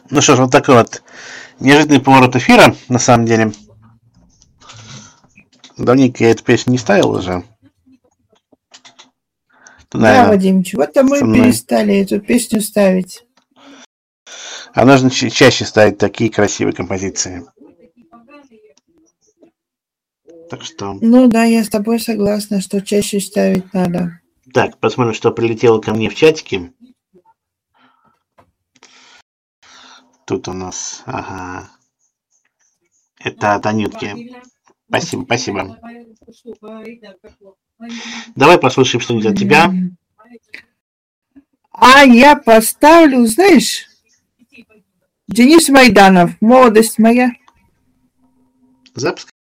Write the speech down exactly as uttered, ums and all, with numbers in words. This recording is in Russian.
Ну что ж, вот такой вот неожиданный поворот эфира, на самом деле. Давненько я эту песню не ставил уже. Ты, да, наверное, Вадим, чего-то мы мной... перестали эту песню ставить. А нужно ча- чаще ставить такие красивые композиции. Так что... Ну да, я с тобой согласна, что чаще ставить надо. Так, посмотрим, что прилетело ко мне в чатике. Тут у нас... Ага. Это от Анютки. Спасибо, спасибо. Давай послушаем что-нибудь от тебя. А я поставлю, знаешь, Денис Майданов, «Молодость моя». Запуск.